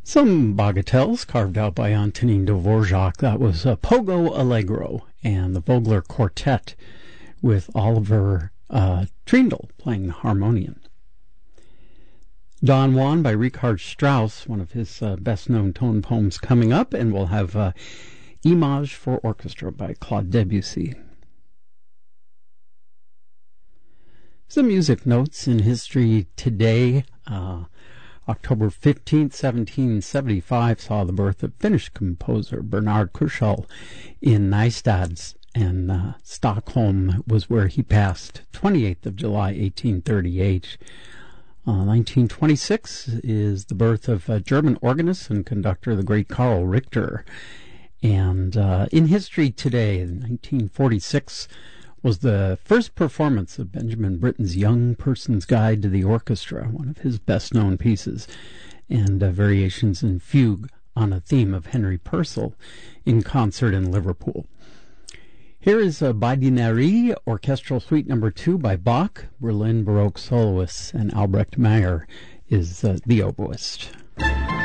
Some bagatelles carved out by Antonin Dvorak. That was Pogo Allegro and the Vogler Quartet with Oliver Trindle playing the harmonium. Don Juan by Richard Strauss, one of his best-known tone poems coming up, and we'll have Image for Orchestra by Claude Debussy. Some music notes in history today. October 15th, 1775 saw the birth of Finnish composer Bernard Krusell in Nystads, and Stockholm was where he passed. 28th of July, 1838. 1926 is the birth of German organist and conductor, the great Karl Richter. And in history today, in 1946, was the first performance of Benjamin Britten's Young Person's Guide to the Orchestra, one of his best-known pieces, and variations in fugue on a theme of Henry Purcell in concert in Liverpool. Here is Badineri Orchestral Suite No. 2 by Bach, Berlin Baroque soloists, and Albrecht Meyer is the oboist.